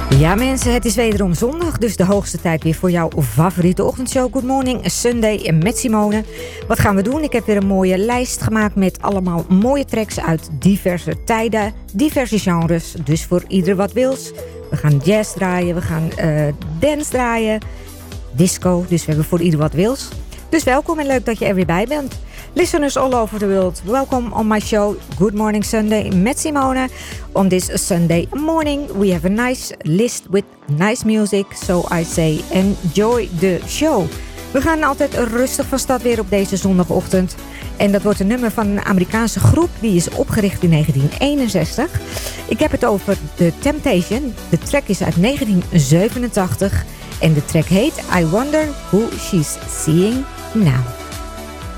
Ja mensen, het is wederom zondag, dus de hoogste tijd weer voor jouw favoriete ochtendshow Good Morning Sunday met Simone. Wat gaan we doen? Ik heb weer een mooie lijst gemaakt met allemaal mooie tracks uit diverse tijden, diverse genres. Dus voor ieder wat wils. We gaan jazz draaien, we gaan dance draaien, disco, dus we hebben voor ieder wat wils. Dus welkom en leuk dat je er weer bij bent. Listeners all over the world, welcome on my show Good Morning Sunday met Simone. On this Sunday morning we have a nice list with nice music, so I say enjoy the show. We gaan altijd rustig van start weer op deze zondagochtend. En dat wordt een nummer van een Amerikaanse groep, die is opgericht in 1961. Ik heb het over The Temptation. De track is uit 1987 en de track heet I Wonder Who She's Seeing Now.